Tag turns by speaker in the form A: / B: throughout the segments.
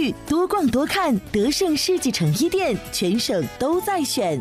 A: 育，多逛多看，德胜世纪城1店，全省都在选。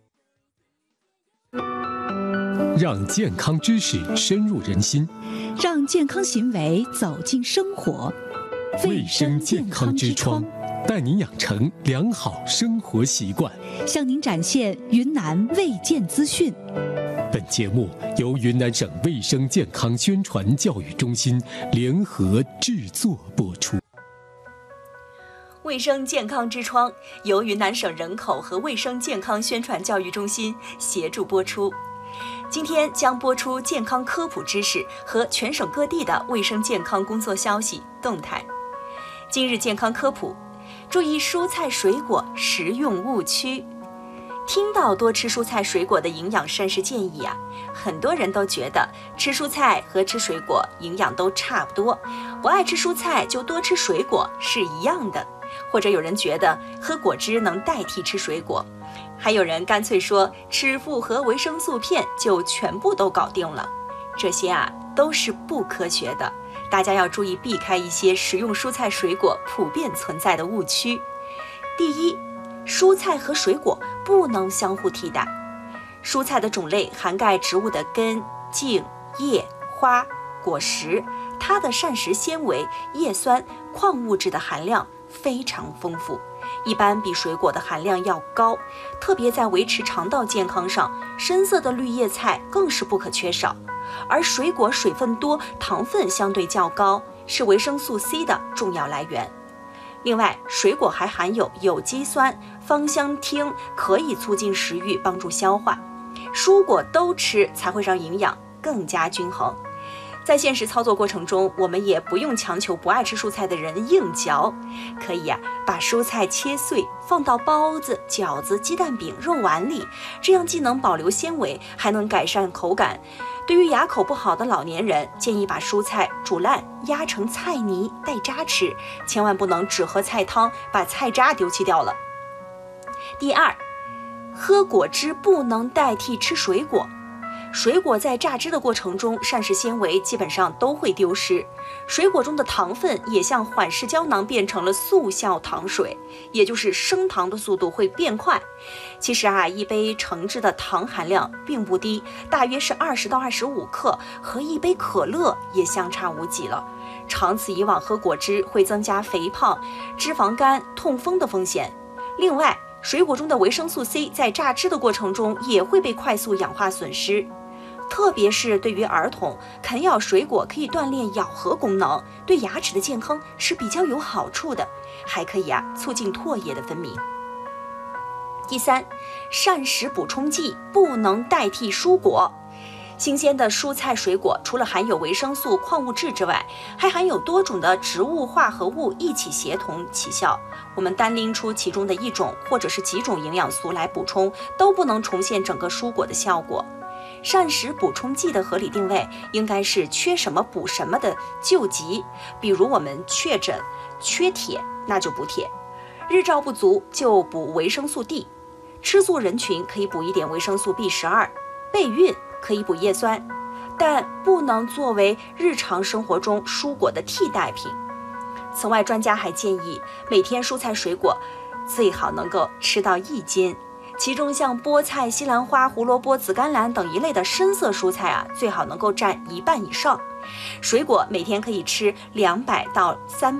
B: 让健康知识深入人心，
C: 让健康行为走进生活。
B: 卫生健康之窗，带您养成良好生活习惯，
C: 向您展现云南卫健资讯。
B: 本节目由云南省卫生健康宣传教育中心联合制作播出。
D: 卫生健康之窗由云南省人口和卫生健康宣传教育中心协助播出。今天将播出健康科普知识和全省各地的卫生健康工作消息动态。今日健康科普，注意蔬菜水果食用误区。听到多吃蔬菜水果的营养膳食建议啊，很多人都觉得吃蔬菜和吃水果营养都差不多，不爱吃蔬菜就多吃水果是一样的。或者有人觉得喝果汁能代替吃水果，还有人干脆说吃复合维生素片就全部都搞定了。这些啊都是不科学的，大家要注意避开一些食用蔬菜水果普遍存在的误区。第一，蔬菜和水果不能相互替代。蔬菜的种类涵盖植物的根、茎、叶、花、果实，它的膳食纤维、叶酸、矿物质的含量非常丰富，一般比水果的含量要高，特别在维持肠道健康上，深色的绿叶菜更是不可缺少。而水果水分多，糖分相对较高，是维生素 C 的重要来源。另外，水果还含有有机酸、芳香烃，可以促进食欲，帮助消化。蔬果都吃才会让营养更加均衡。在现实操作过程中，我们也不用强求不爱吃蔬菜的人硬嚼，可以把蔬菜切碎，放到包子、饺子、鸡蛋饼、肉丸里，这样既能保留纤维，还能改善口感。对于牙口不好的老年人，建议把蔬菜煮烂，压成菜泥带渣吃，千万不能只喝菜汤，把菜渣丢弃掉了。第二，喝果汁不能代替吃水果。水果在榨汁的过程中，膳食纤维基本上都会丢失，水果中的糖分也像缓释胶囊变成了速效糖水，也就是升糖的速度会变快。其实一杯橙汁的糖含量并不低，大约是20到25克，和一杯可乐也相差无几了。长此以往喝果汁会增加肥胖、脂肪肝、痛风的风险。另外，水果中的维生素 C 在榨汁的过程中也会被快速氧化损失。特别是对于儿童，啃咬水果可以锻炼咬合功能，对牙齿的健康是比较有好处的，还可以促进唾液的分泌。第三，膳食补充剂不能代替蔬果。新鲜的蔬菜水果除了含有维生素、矿物质之外，还含有多种的植物化合物一起协同起效，我们单拎出其中的一种或者是几种营养素来补充，都不能重现整个蔬果的效果。膳食补充剂的合理定位应该是缺什么补什么的救急，比如我们确诊缺铁，那就补铁；日照不足就补维生素 D； 吃素人群可以补一点维生素 B12； 备孕可以补叶酸，但不能作为日常生活中蔬果的替代品。此外，专家还建议每天蔬菜水果最好能够吃到1斤。其中像菠菜、西兰花、胡萝卜、紫甘蓝等一类的深色蔬菜最好能够占1半以上。水果每天可以吃200到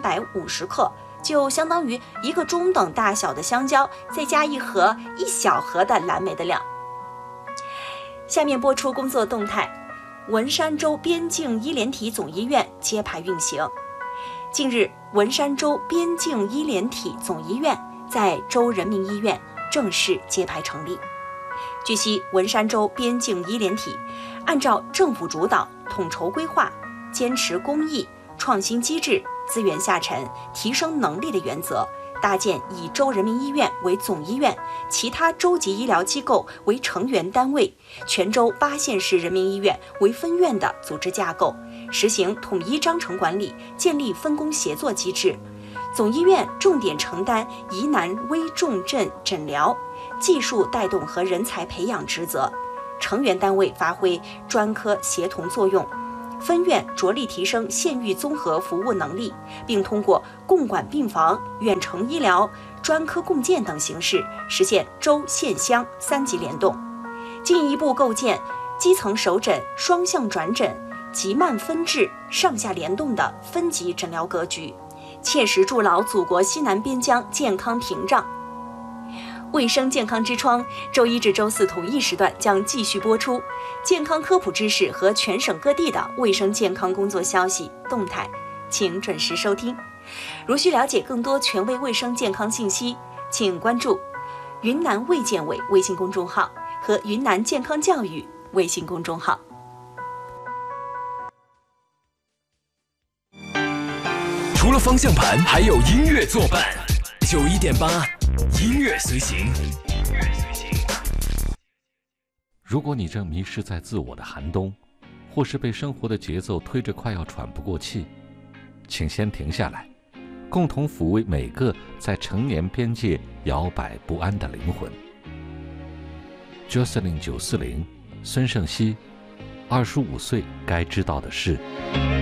D: 350克，就相当于一个中等大小的香蕉，再加1小盒的蓝莓的量。下面播出工作动态，文山州边境医联体总医院揭牌运行。近日，文山州边境医联体总医院在州人民医院正式揭牌成立。据悉，文山州边境医联体按照政府主导、统筹规划、坚持公益、创新机制、资源下沉、提升能力的原则，搭建以州人民医院为总医院，其他州级医疗机构为成员单位，全州8县市人民医院为分院的组织架构，实行统一章程管理，建立分工协作机制。总医院重点承担疑难危重症诊疗、技术带动和人才培养职责，成员单位发挥专科协同作用， 分院着力提升县域综合服务能力，并通过共管病房、远程医疗、专科共建等形式，实现州县乡3级联动，进一步构建基层首诊、双向转诊、急慢分治、上下联动的分级诊疗格局，切实筑牢祖国西南边疆健康屏障。卫生健康之窗周一至周四同一时段将继续播出健康科普知识和全省各地的卫生健康工作消息动态，请准时收听。如需了解更多权威卫生健康信息，请关注云南卫健委微信公众号和云南健康教育微信公众号。
E: 除了方向盘，还有音乐作伴。91.8，音乐随行。
F: 如果你正迷失在自我的寒冬，或是被生活的节奏推着快要喘不过气，请先停下来，共同抚慰每个在成年边界摇摆不安的灵魂。Jocelyn 940，孙盛熙，25岁该知道的事。